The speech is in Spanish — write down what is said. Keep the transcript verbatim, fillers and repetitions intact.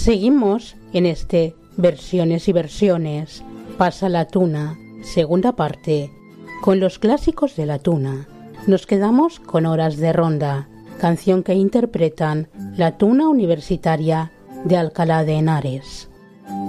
Seguimos en este Versiones y Versiones. Pasa la tuna, segunda parte, con los clásicos de la tuna. Nos quedamos con Horas de Ronda, canción que interpretan la Tuna Universitaria de Alcalá de Henares.